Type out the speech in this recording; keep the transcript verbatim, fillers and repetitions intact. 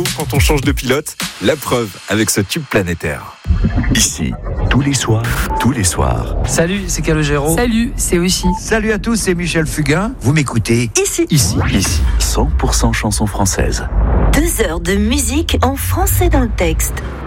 Quand on change de pilote, la preuve avec ce tube planétaire. Ici, tous les soirs, tous les soirs. Salut, c'est Calogero. Salut, c'est aussi. Salut à tous, c'est Michel Fugain. Vous m'écoutez Ici. Ici, ici, cent pour cent chansons françaises. Deux heures de musique en français dans le texte.